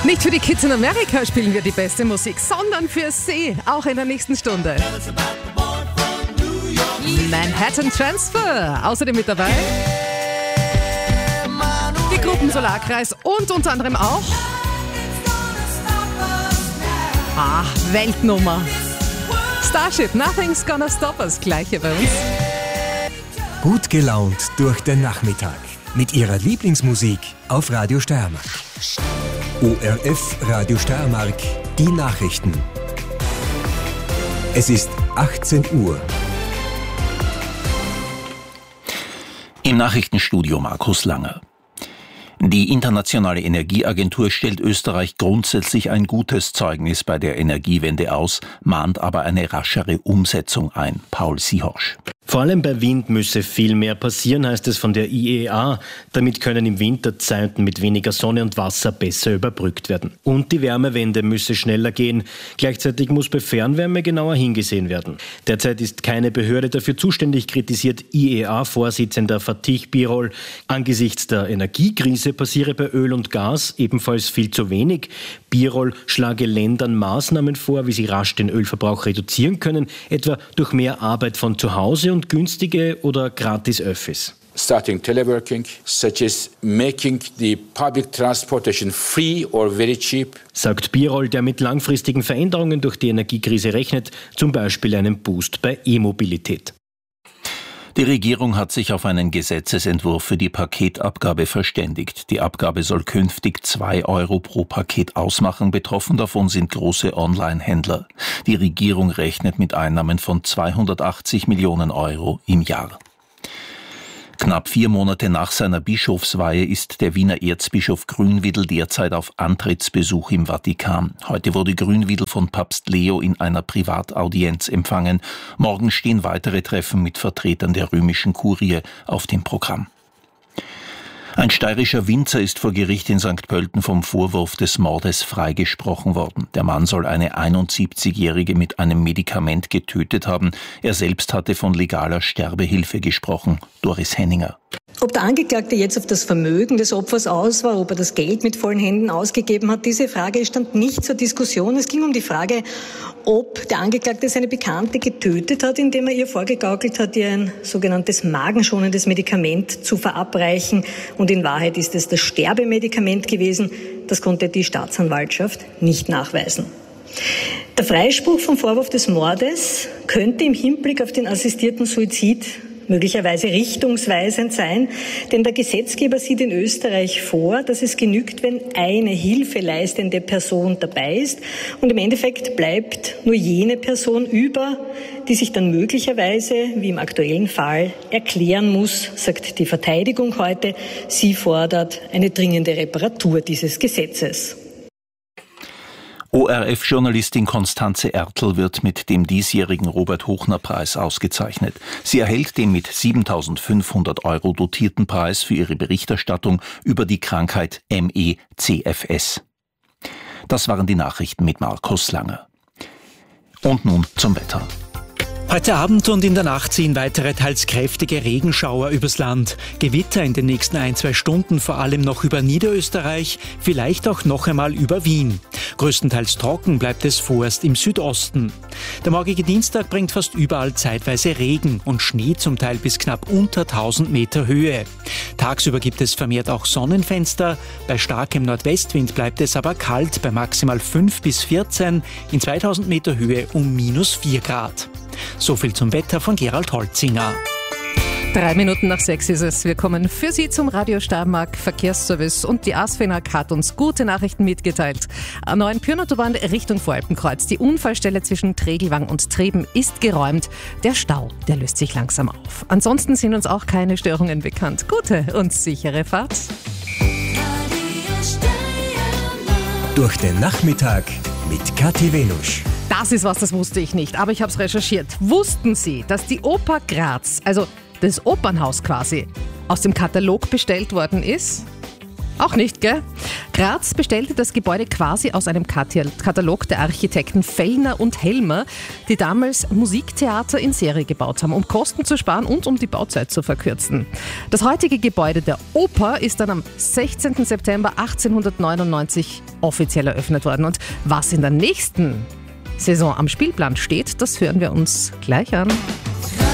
Nicht für die Kids in Amerika spielen wir die beste Musik, sondern für Sie, auch in der nächsten Stunde. Manhattan Transfer, außerdem mit dabei die Gruppen Solarkreis und unter anderem auch Weltnummer Starship, Nothing's Gonna Stop Us, gleich hier bei uns. Gut gelaunt durch den Nachmittag mit Ihrer Lieblingsmusik auf Radio Steiermark. ORF Radio Steiermark, die Nachrichten. Es ist 18 Uhr. Im Nachrichtenstudio Markus Langer. Die Internationale Energieagentur stellt Österreich grundsätzlich ein gutes Zeugnis bei der Energiewende aus, mahnt aber eine raschere Umsetzung ein. Paul Sihorsch. Vor allem bei Wind müsse viel mehr passieren, heißt es von der IEA. Damit können im Winter Zeiten mit weniger Sonne und Wasser besser überbrückt werden. Und die Wärmewende müsse schneller gehen. Gleichzeitig muss bei Fernwärme genauer hingesehen werden. Derzeit ist keine Behörde dafür zuständig, kritisiert IEA-Vorsitzender Fatih Birol. Angesichts der Energiekrise passiere bei Öl und Gas ebenfalls viel zu wenig. Birol schlage Ländern Maßnahmen vor, wie sie rasch den Ölverbrauch reduzieren können, etwa durch mehr Arbeit von zu Hause und günstige oder gratis Öffis. Starting teleworking, such as making the public transportation free or very cheap. Sagt Birol, der mit langfristigen Veränderungen durch die Energiekrise rechnet, zum Beispiel einen Boost bei E-Mobilität. Die Regierung hat sich auf einen Gesetzesentwurf für die Paketabgabe verständigt. Die Abgabe soll künftig 2 Euro pro Paket ausmachen. Betroffen davon sind große Online-Händler. Die Regierung rechnet mit Einnahmen von 280 Millionen Euro im Jahr. Knapp 4 Monate nach seiner Bischofsweihe ist der Wiener Erzbischof Grünwietel derzeit auf Antrittsbesuch im Vatikan. Heute wurde Grünwietel von Papst Leo in einer Privataudienz empfangen. Morgen stehen weitere Treffen mit Vertretern der römischen Kurie auf dem Programm. Ein steirischer Winzer ist vor Gericht in St. Pölten vom Vorwurf des Mordes freigesprochen worden. Der Mann soll eine 71-Jährige mit einem Medikament getötet haben. Er selbst hatte von legaler Sterbehilfe gesprochen. Doris Henninger. Ob der Angeklagte jetzt auf das Vermögen des Opfers aus war, ob er das Geld mit vollen Händen ausgegeben hat, diese Frage stand nicht zur Diskussion. Es ging um die Frage, ob der Angeklagte seine Bekannte getötet hat, indem er ihr vorgegaukelt hat, ihr ein sogenanntes magenschonendes Medikament zu verabreichen. Und in Wahrheit ist es das Sterbemedikament gewesen. Das konnte die Staatsanwaltschaft nicht nachweisen. Der Freispruch vom Vorwurf des Mordes könnte im Hinblick auf den assistierten Suizid möglicherweise richtungsweisend sein, denn der Gesetzgeber sieht in Österreich vor, dass es genügt, wenn eine hilfeleistende Person dabei ist und im Endeffekt bleibt nur jene Person über, die sich dann möglicherweise, wie im aktuellen Fall, erklären muss, sagt die Verteidigung heute. Sie fordert eine dringende Reparatur dieses Gesetzes. ORF-Journalistin Konstanze Ertl wird mit dem diesjährigen Robert-Hochner-Preis ausgezeichnet. Sie erhält den mit 7.500 Euro dotierten Preis für ihre Berichterstattung über die Krankheit ME/CFS. Das waren die Nachrichten mit Markus Langer. Und nun zum Wetter. Heute Abend und in der Nacht ziehen weitere teils kräftige Regenschauer übers Land. Gewitter in den nächsten 1-2 Stunden vor allem noch über Niederösterreich, vielleicht auch noch einmal über Wien. Größtenteils trocken bleibt es vorerst im Südosten. Der morgige Dienstag bringt fast überall zeitweise Regen und Schnee, zum Teil bis knapp unter 1000 Meter Höhe. Tagsüber gibt es vermehrt auch Sonnenfenster. Bei starkem Nordwestwind bleibt es aber kalt bei maximal 5 bis 14, in 2000 Meter Höhe um -4 Grad. So viel zum Wetter von Gerald Holzinger. 3 Minuten nach 6 ist es. Wir kommen für Sie zum Radio Steiermark Verkehrsservice und die ASFINAG hat uns gute Nachrichten mitgeteilt. A9 Pyrnautobahn Richtung Voralpenkreuz. Die Unfallstelle zwischen Tregelwang und Treben ist geräumt. Der Stau, der löst sich langsam auf. Ansonsten sind uns auch keine Störungen bekannt. Gute und sichere Fahrt. Durch den Nachmittag mit Kathi Venusch. Das ist was, das wusste ich nicht, aber ich habe es recherchiert. Wussten Sie, dass die Oper Graz, also das Opernhaus quasi, aus dem Katalog bestellt worden ist? Auch nicht, gell? Graz bestellte das Gebäude quasi aus einem Katalog der Architekten Fellner und Helmer, die damals Musiktheater in Serie gebaut haben, um Kosten zu sparen und um die Bauzeit zu verkürzen. Das heutige Gebäude der Oper ist dann am 16. September 1899 offiziell eröffnet worden. Und was in der nächsten Saison am Spielplan steht, das hören wir uns gleich an.